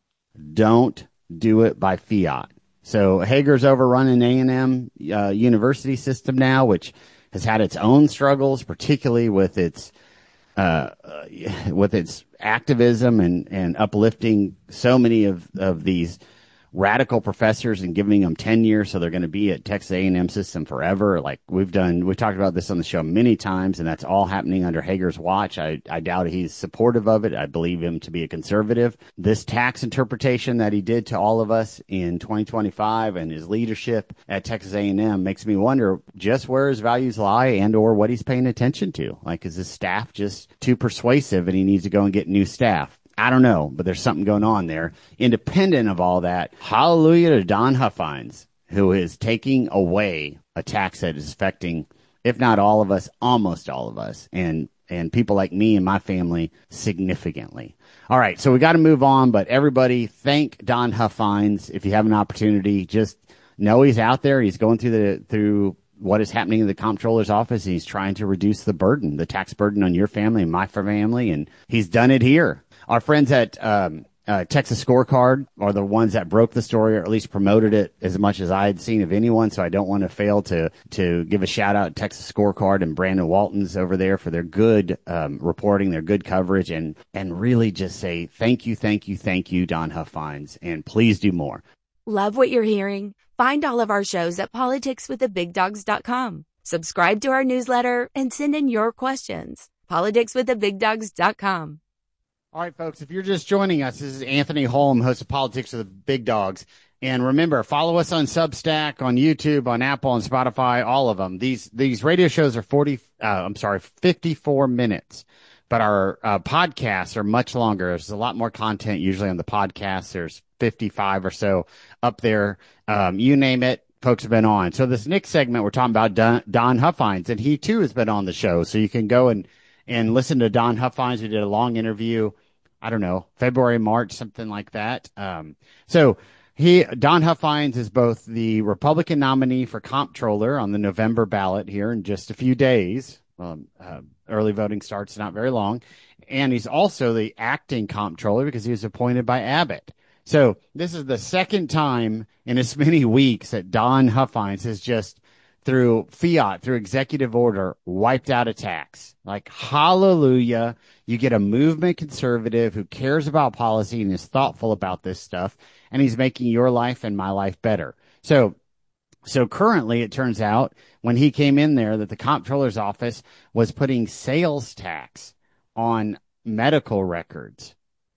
Don't do it by fiat. So Hager's overrunning A and M uh, university system now, which has had its own struggles, particularly with its uh, uh, with its activism and, and uplifting so many of, of these radical professors and giving them tenure, so they're going to be at Texas A and M system forever. Like we've done, we talked about this on the show many times, and that's all happening under Hager's watch. I, I doubt he's supportive of it. I believe him to be a conservative. This tax interpretation that he did to all of us in twenty twenty-five and his leadership at Texas A and M makes me wonder just where his values lie and or what he's paying attention to. Like, is his staff just too persuasive and he needs to go and get new staff? I don't know, but there's something going on there. Independent of all that, hallelujah to Don Huffines, who is taking away a tax that is affecting, if not all of us, almost all of us, and and people like me and my family significantly. All right, so we got to move on, but everybody thank Don Huffines. If you have an opportunity, just know he's out there. He's going through the through what is happening in the comptroller's office. He's trying to reduce the burden, the tax burden on your family and my family, and he's done it here. Our friends at um, uh, Texas Scorecard are the ones that broke the story, or at least promoted it as much as I had seen of anyone. So I don't want to fail to to give a shout out to Texas Scorecard and Brandon Waltons over there for their good um, reporting, their good coverage, and and really just say thank you, thank you, thank you, Don Huffines, and please do more. Love what you're hearing? Find all of our shows at politics with the big dogs dot com. Subscribe to our newsletter and send in your questions. politics with the big dogs dot com. All right, folks, if you're just joining us, this is Anthony Holm, host of Politics with the Big Dogs. And remember, follow us on Substack, on YouTube, on Apple, and Spotify, all of them. These these radio shows are forty, uh, I'm sorry, fifty-four minutes. But our uh, podcasts are much longer. There's a lot more content usually on the podcast. There's fifty-five or so up there. Um, you name it, folks have been on. So this next segment, we're talking about Don, Don Huffines, and he too has been on the show. So you can go and and listen to Don Huffines. We did a long interview, I don't know, February, March, something like that. Um, so he, Don Huffines is both the Republican nominee for comptroller on the November ballot here in just a few days. Um, uh, early voting starts not very long. And he's also the acting comptroller because he was appointed by Abbott. So this is the second time in as many weeks that Don Huffines has just, through fiat, through executive order, wiped out a tax. Like, hallelujah. You get a movement conservative who cares about policy and is thoughtful about this stuff, and he's making your life and my life better. So, so currently it turns out when he came in there that the comptroller's office was putting sales tax on medical records.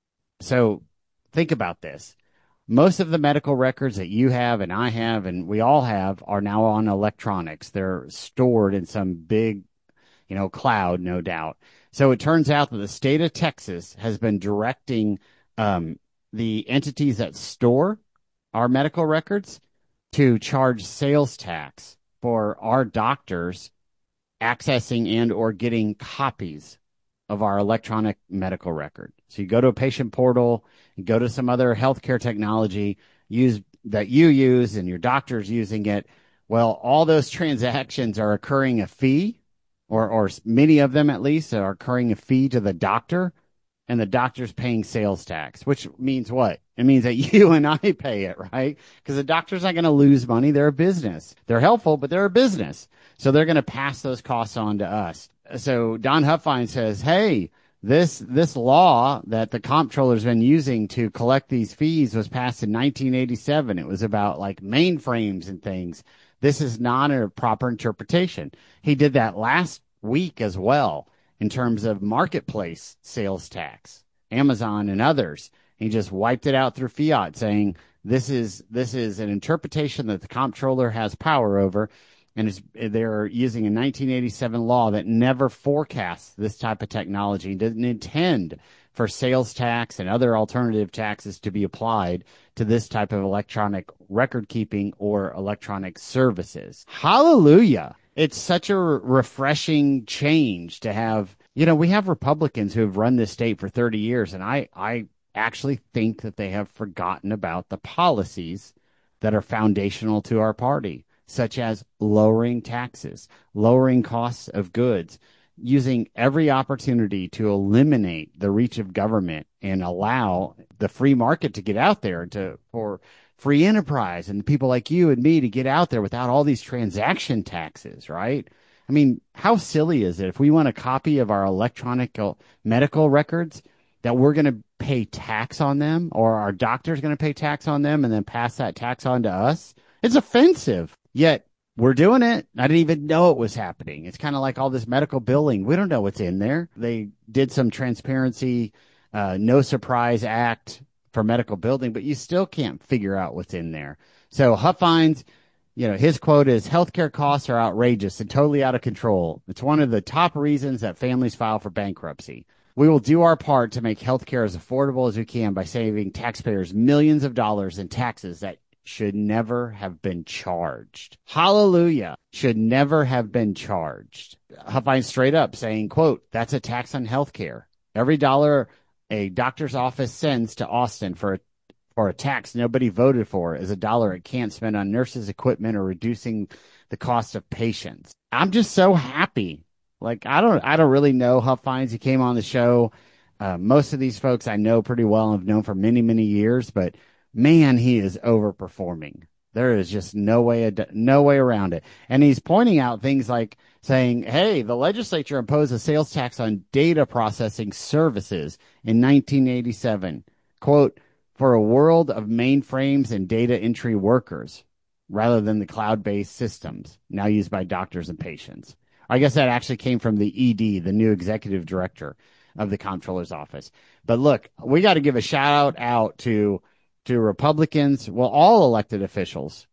So think about this. Most of the medical records that you have and I have and we all have are now on electronics. They're stored in some big, you know, cloud, no doubt. So it turns out that the state of Texas has been directing um, the entities that store our medical records to charge sales tax for our doctors accessing and or getting copies of our electronic medical record. So you go to a patient portal, you go to some other healthcare technology use that you use and your doctor's using it. Well, all those transactions are occurring a fee, or, or many of them at least are occurring a fee to the doctor, and the doctor's paying sales tax, which means what? It means that you and I pay it, right? Because the doctor's not going to lose money. They're a business. They're helpful, but they're a business. So they're going to pass those costs on to us. So Don Huffine says, hey, this this law that the comptroller's been using to collect these fees was passed in nineteen eighty-seven. It was about like mainframes and things. This is not a proper interpretation. He did that last week as well in terms of marketplace sales tax, Amazon and others. He just wiped it out through fiat, saying this is this is an interpretation that the comptroller has power over. And it's, they're using a nineteen eighty-seven law that never forecasts this type of technology, didn't intend for sales tax and other alternative taxes to be applied to this type of electronic record keeping or electronic services. Hallelujah. It's such a refreshing change to have, you know, we have Republicans who have run this state for thirty years, and I, I actually think that they have forgotten about the policies that are foundational to our party, such as lowering taxes, lowering costs of goods, using every opportunity to eliminate the reach of government and allow the free market to get out there to for free enterprise and people like you and me to get out there without all these transaction taxes, right? I mean, how silly is it if we want a copy of our electronic medical records that we're going to pay tax on them, or our doctor's going to pay tax on them and then pass that tax on to us? It's offensive. Yet we're doing it. I didn't even know it was happening. It's kind of like all this medical billing. We don't know what's in there. They did some transparency, uh, no surprise act for medical billing, but you still can't figure out what's in there. So Huffines, you know, his quote is, healthcare costs are outrageous and totally out of control. It's one of the top reasons that families file for bankruptcy. We will do our part to make healthcare as affordable as we can by saving taxpayers millions of dollars in taxes that should never have been charged. Hallelujah. Should never have been charged. Huffine straight up saying, quote, that's a tax on healthcare. Every dollar a doctor's office sends to Austin for a, for a tax nobody voted for is a dollar it can't spend on nurses, equipment, or reducing the cost of patients. I'm just so happy. Like, I don't, I don't really know Huffines. He came on the show. Uh, most of these folks I know pretty well and have known for many, many years, but man, he is overperforming. There is just no way, no way around it. And he's pointing out things like saying, hey, the legislature imposed a sales tax on data processing services in nineteen eighty-seven, quote, for a world of mainframes and data entry workers, rather than the cloud-based systems now used by doctors and patients. I guess that actually came from the E D, the new executive director of the comptroller's office. But look, we got to give a shout out to to Republicans, well, all elected officials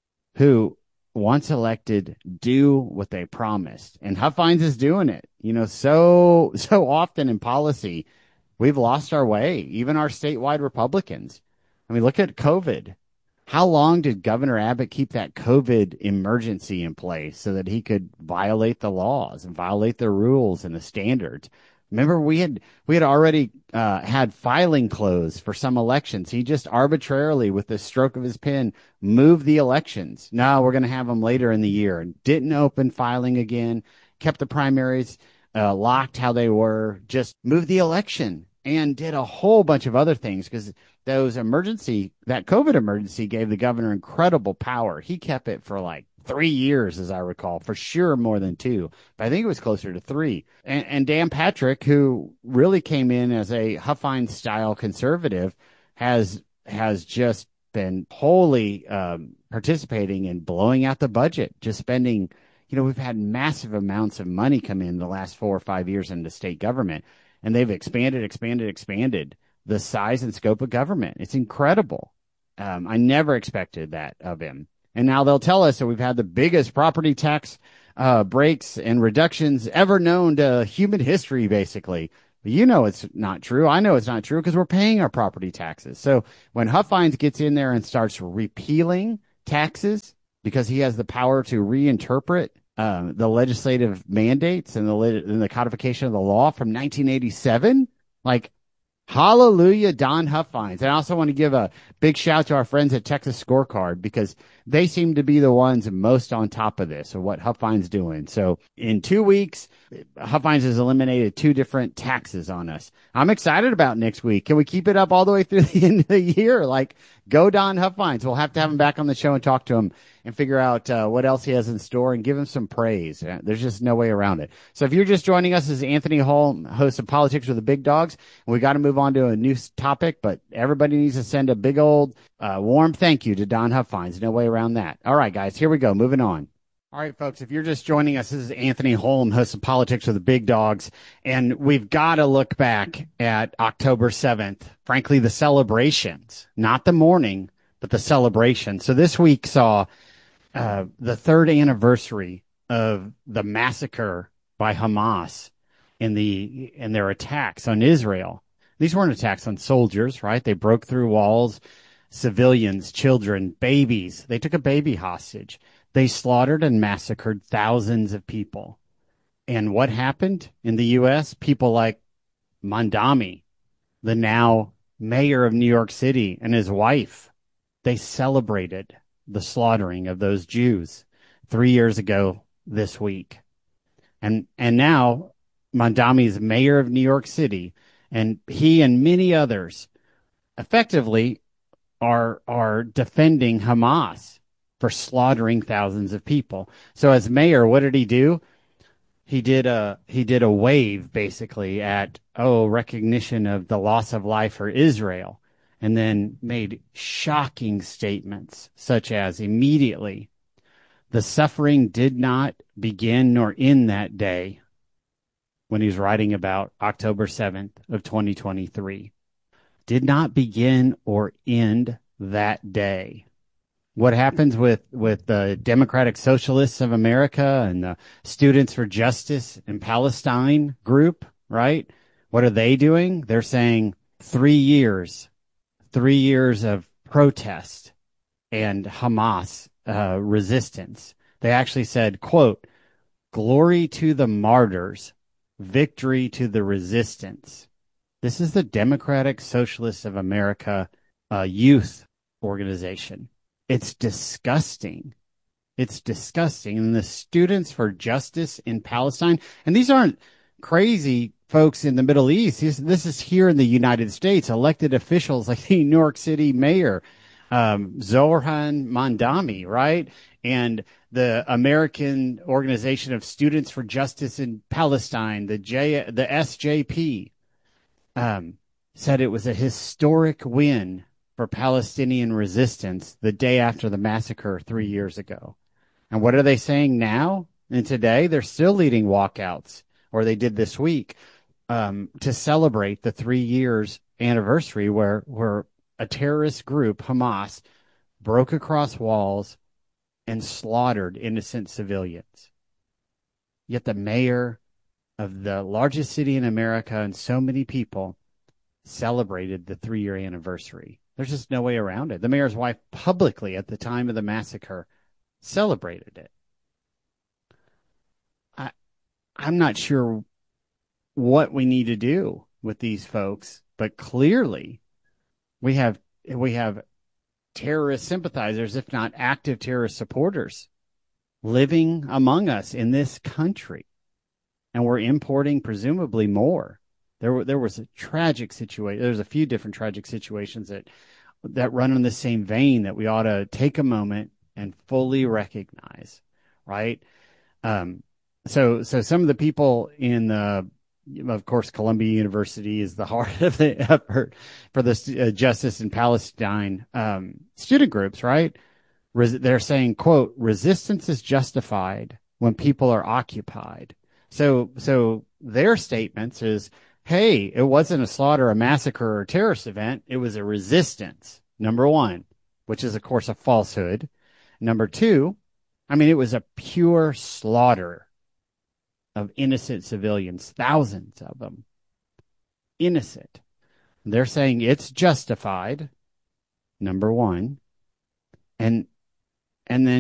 who, once elected, do what they promised. And Huffines is doing it. You know, so, so often in policy, we've lost our way, even our statewide Republicans. I mean, look at COVID. How long did Governor Abbott keep that COVID emergency in place so that he could violate the laws and violate the rules and the standards? Remember, we had we had already uh, had filing closed for some elections. He just arbitrarily, with the stroke of his pen, moved the elections. No, we're going to have them later in the year. And didn't open filing again. kept the primaries uh, locked how they were, just moved the election and did a whole bunch of other things because those emergency, that COVID emergency gave the governor incredible power. He kept it for like three years, as I recall, for sure more than two, but I think it was closer to three. And, and Dan Patrick, who really came in as a Huffines-style conservative, has has just been wholly um, participating in blowing out the budget, just spending. You know, we've had massive amounts of money come in the last four or five years into state government, and they've expanded, expanded, expanded the size and scope of government. It's incredible. Um, I never expected that of him. And now they'll tell us that we've had the biggest property tax uh, breaks and reductions ever known to human history, basically. But you know it's not true. I know it's not true because we're paying our property taxes. So when Huffines gets in there and starts repealing taxes because he has the power to reinterpret um, the legislative mandates and the, and the codification of the law from nineteen eighty-seven, like, hallelujah, Don Huffines. And I also want to give a big shout to our friends at Texas Scorecard because they seem to be the ones most on top of this, of what Huffines doing. So in two weeks, Huffines has eliminated two different taxes on us. I'm excited about next week. Can we keep it up all the way through the end of the year? Like, go Don Huffines. We'll have to have him back on the show and talk to him and figure out uh, what else he has in store and give him some praise. Uh, there's just no way around it. So if you're just joining us, this is Anthony Holm, host of Politics with the Big Dogs. And we got to move on to a new topic, but everybody needs to send a big old uh, warm thank you to Don Huffines. No way around that. All right, guys, here we go. Moving on. All right, folks, if you're just joining us, this is Anthony Holm, host of Politics with the Big Dogs, and we've got to look back at October seventh. Frankly, the celebrations, not the mourning, but the celebration. So this week saw uh, the third anniversary of the massacre by Hamas in the in their attacks on Israel. These weren't attacks on soldiers, right? They broke through walls, civilians, children, babies. They took a baby hostage. They slaughtered and massacred thousands of people. And what happened in the U S? People like Mamdani, the now mayor of New York City, and his wife, they celebrated the slaughtering of those Jews three years ago this week. And and now Mamdani is mayor of New York City, and he and many others effectively are are defending Hamas for slaughtering thousands of people. So as mayor, what did he do? He did a he did a wave basically at oh recognition of the loss of life for Israel, and then made shocking statements such as immediately the suffering did not begin nor end that day, when he's writing about October seventh of twenty twenty-three. Did not begin or end that day. What happens with, with the Democratic Socialists of America and the Students for Justice in Palestine group, right? What are they doing? They're saying three years, three years of protest and Hamas uh, resistance. They actually said, quote, glory to the martyrs, victory to the resistance. This is the Democratic Socialists of America uh, youth organization. It's disgusting. It's disgusting. And the Students for Justice in Palestine, and these aren't crazy folks in the Middle East. This, this is here in the United States, elected officials like the New York City mayor, um, Zohran Mamdani, right? And the American Organization of Students for Justice in Palestine, the J, the S J P, um, said it was a historic win for Palestinian resistance the day after the massacre three years ago. And what are they saying now and today? They're still leading walkouts, or they did this week, um, to celebrate the three years anniversary where, where a terrorist group, Hamas, broke across walls and slaughtered innocent civilians. Yet the mayor of the largest city in America and so many people celebrated the three-year anniversary. There's just no way around it. The mayor's wife publicly at the time of the massacre celebrated it. I, I'm not sure what we need to do with these folks, but clearly we have we have terrorist sympathizers, if not active terrorist supporters, living among us in this country. and we're importing presumably more. There were, there was a tragic situation. There's a few different tragic situations that, that run in the same vein that we ought to take a moment and fully recognize, right? Um, so, so some of the people in the, of course, Columbia University is the heart of the effort for the uh, Justice in Palestine um, student groups, right? Res- they're saying, quote, resistance is justified when people are occupied. So, so their statements is, hey, it wasn't a slaughter, a massacre, or a terrorist event. It was a resistance, number one, which is, of course, a falsehood. Number two, I mean, it was a pure slaughter of innocent civilians, thousands of them, innocent. They're saying it's justified, number one. And, and then